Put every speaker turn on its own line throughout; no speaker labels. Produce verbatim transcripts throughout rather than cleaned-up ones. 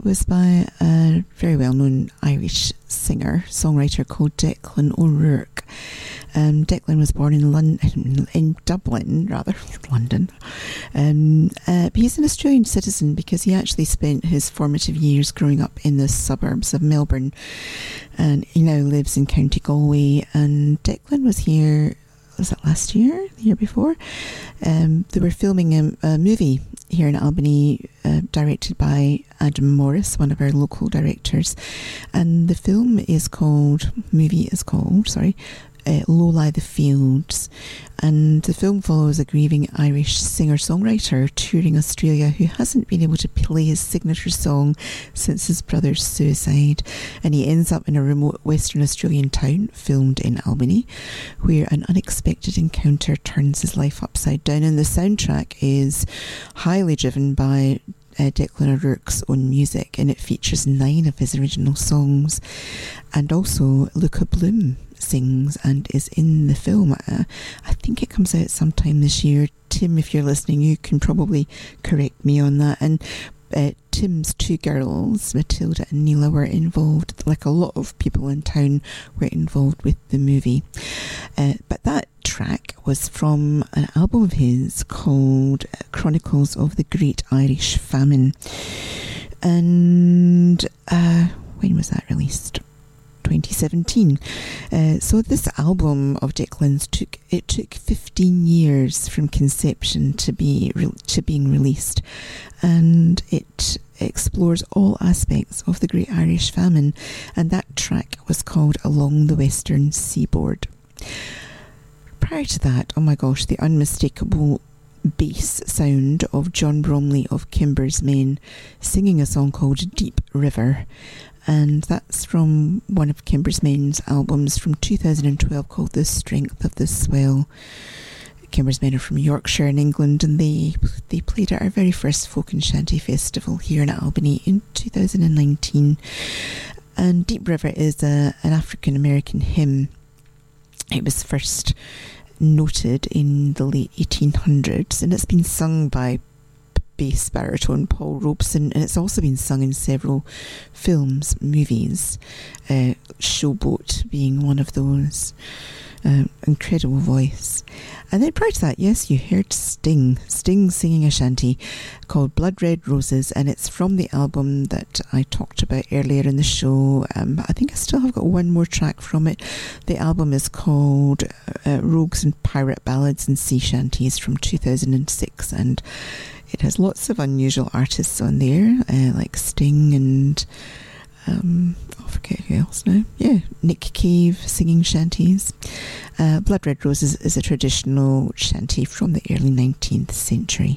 was by a very well-known Irish singer, songwriter called Declan O'Rourke. Um, Declan was born in London, in Dublin, rather, London. Um, uh, but he's an Australian citizen because he actually spent his formative years growing up in the suburbs of Melbourne, and he now lives in County Galway. And Declan was here, was it last year, the year before? Um, they were filming a, a movie here in Albany, uh, directed by Adam Morris, one of our local directors. And the film is called, movie is called, sorry, uh, Low Lie the Fields. And the film follows a grieving Irish singer-songwriter touring Australia who hasn't been able to play his signature song since his brother's suicide. And he ends up in a remote Western Australian town, filmed in Albany, where an unexpected encounter turns his life upside down. And the soundtrack is highly driven by Uh, Declan O'Rourke's own music, and it features nine of his original songs. And also Luca Bloom sings and is in the film. uh, I think it comes out sometime this year. Tim, if you're listening, you can probably correct me on that. And uh, Tim's two girls, Matilda and Neela, were involved, like a lot of people in town were involved with the movie. Uh, but that track was from an album of his called Chronicles of the Great Irish Famine. And uh, when was that released? twenty seventeen. Uh, so this album of Declan's took it took fifteen years from conception to be re- to being released, and it explores all aspects of the Great Irish Famine. And that track was called Along the Western Seaboard. Prior to that, oh my gosh, the unmistakable bass sound of John Bromley of Kimber's Men singing a song called Deep River. And that's from one of Kimber's Men's albums from two thousand twelve called The Strength of the Swell. Kimber's Men are from Yorkshire in England, and they they played at our very first folk and shanty festival here in Albany in two thousand nineteen. And Deep River is a, an African-American hymn. It was first noted in the late eighteen hundreds, and it's been sung by bass baritone Paul Robeson, and it's also been sung in several films, movies, uh, Showboat being one of those. Um, incredible voice. And then prior to that, yes, you heard Sting Sting singing a shanty called Blood Red Roses, and it's from the album that I talked about earlier in the show. um, I think I still have got one more track from it. The album is called uh, Rogues and Pirate Ballads and Sea Shanties from two thousand six, and it has lots of unusual artists on there, uh, like Sting and Um, I forget who else now. Yeah, Nick Cave singing shanties. Uh, Blood Red Roses is a traditional shanty from the early nineteenth century.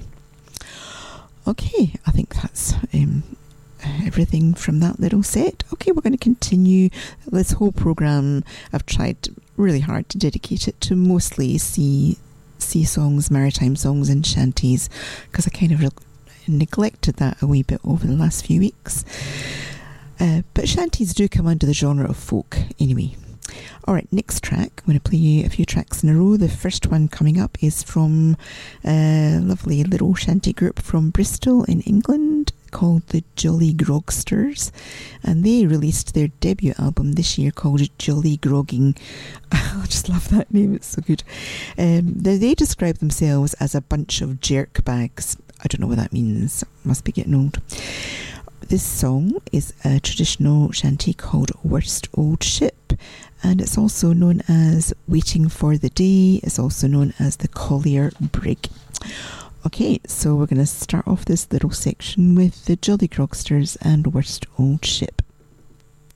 Okay, I think that's um, everything from that little set. Okay, we're going to continue this whole programme. I've tried really hard to dedicate it to mostly sea, sea songs, maritime songs and shanties, because I kind of re- neglected that a wee bit over the last few weeks. Uh, but shanties do come under the genre of folk anyway. Alright, next track. I'm going to play you a few tracks in a row. The first one coming up is from a lovely little shanty group from Bristol in England called the Jolly Grogsters, and they released their debut album this year called Jolly Grogging. I just love that name, it's so good. Um, they, they describe themselves as a bunch of jerk bags. I don't know what that means, must be getting old. This song is a traditional shanty called Worst Old Ship, and it's also known as Waiting for the Day. It's also known as the Collier Brig. Okay, so we're going to start off this little section with the Jolly Grogsters and Worst Old Ship.